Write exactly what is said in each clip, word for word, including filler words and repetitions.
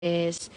Es,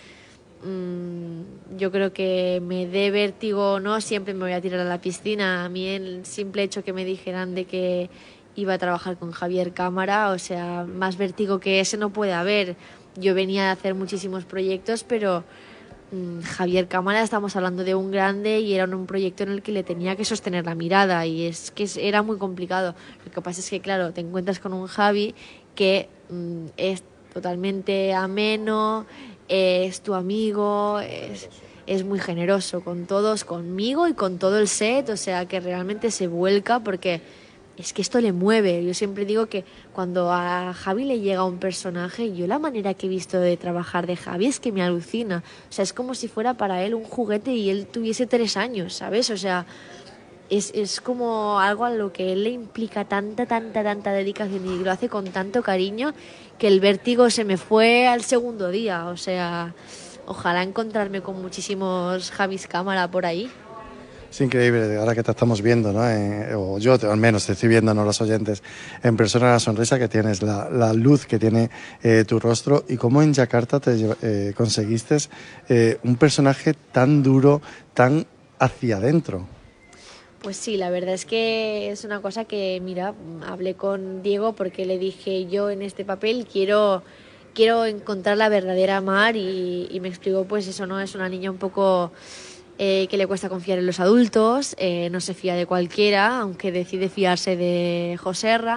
mm, yo creo que me dé vértigo o no, siempre me voy a tirar a la piscina. A mí el simple hecho que me dijeran de que iba a trabajar con Javier Cámara, o sea, más vértigo que ese no puede haber. Yo venía a hacer muchísimos proyectos, pero mm, Javier Cámara, estamos hablando de un grande y era un proyecto en el que le tenía que sostener la mirada y es que era muy complicado. Lo que pasa es que, claro, te encuentras con un Javi que mm, es totalmente ameno, es tu amigo, es, es muy generoso con todos, conmigo y con todo el set, o sea que realmente se vuelca porque es que esto le mueve. Yo siempre digo que cuando a Javi le llega un personaje, yo la manera que he visto de trabajar de Javi es que me alucina, o sea, es como si fuera para él un juguete y él tuviese tres años, ¿sabes? O sea, es, es como algo a lo que él le implica tanta, tanta, tanta dedicación y lo hace con tanto cariño que el vértigo se me fue al segundo día. O sea, ojalá encontrarme con muchísimos Javis Cámara por ahí. Es increíble, ahora que te estamos viendo, ¿no? Eh, o yo al menos te estoy viendo, no los oyentes, en persona la sonrisa que tienes, la, la luz que tiene eh, tu rostro y cómo en Yakarta te eh, conseguiste eh, un personaje tan duro, tan hacia adentro. Pues sí, la verdad es que es una cosa que, mira, hablé con Diego porque le dije, yo en este papel quiero, quiero encontrar la verdadera Mar y, y me explicó, pues eso, ¿no? Es una niña un poco eh, que le cuesta confiar en los adultos, eh, no se fía de cualquiera, aunque decide fiarse de Joserra.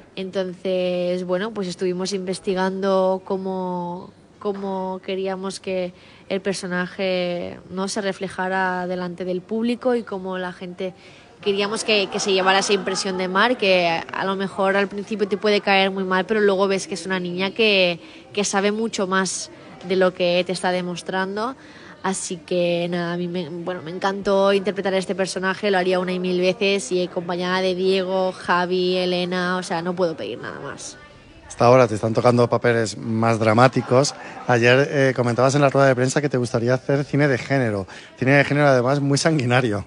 Entonces, bueno, pues estuvimos investigando cómo, cómo queríamos que el personaje no se reflejara delante del público y cómo la gente queríamos que, que se llevara esa impresión de Mar, que a lo mejor al principio te puede caer muy mal, pero luego ves que es una niña que, que sabe mucho más de lo que te está demostrando. Así que nada, a mí me, bueno, me encantó interpretar a este personaje, lo haría una y mil veces y acompañada de Diego, Javi, Elena, o sea, no puedo pedir nada más. Hasta ahora te están tocando papeles más dramáticos. Ayer eh, comentabas en la rueda de prensa que te gustaría hacer cine de género. Cine de género además muy sanguinario.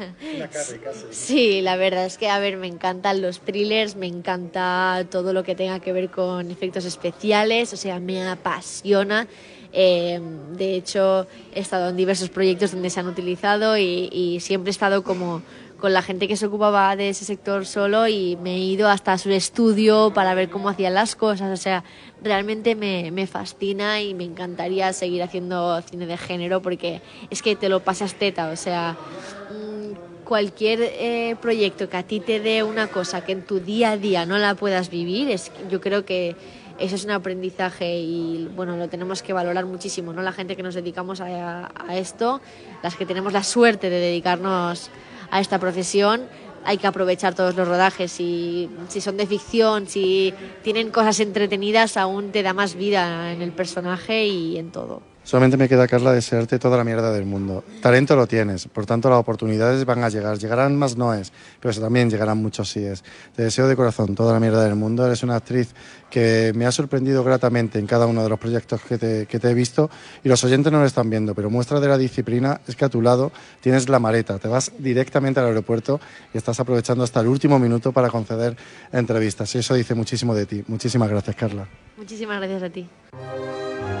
Sí, la verdad es que, a ver, me encantan los thrillers, me encanta todo lo que tenga que ver con efectos especiales, o sea, me apasiona. Eh, de hecho, he estado en diversos proyectos donde se han utilizado y, y siempre he estado como con la gente que se ocupaba de ese sector solo y me he ido hasta su estudio para ver cómo hacían las cosas. O sea, realmente me, me fascina y me encantaría seguir haciendo cine de género porque es que te lo pasas teta. O sea, mmm, cualquier eh, proyecto que a ti te dé una cosa que en tu día a día no la puedas vivir, es, yo creo que eso es un aprendizaje y bueno, lo tenemos que valorar muchísimo, ¿no? La gente que nos dedicamos a, a esto, las que tenemos la suerte de dedicarnos a esta profesión, hay que aprovechar todos los rodajes y si son de ficción, si tienen cosas entretenidas, aún te da más vida en el personaje y en todo. Solamente me queda, Carla, desearte toda la mierda del mundo. Talento lo tienes, por tanto las oportunidades van a llegar. Llegarán más noes, pero también llegarán muchos síes. Te deseo de corazón toda la mierda del mundo. Eres una actriz que me ha sorprendido gratamente en cada uno de los proyectos que te, que te he visto y los oyentes no lo están viendo, pero muestra de la disciplina es que a tu lado tienes la maleta, te vas directamente al aeropuerto y estás aprovechando hasta el último minuto para conceder entrevistas. Y eso dice muchísimo de ti. Muchísimas gracias, Carla. Muchísimas gracias a ti.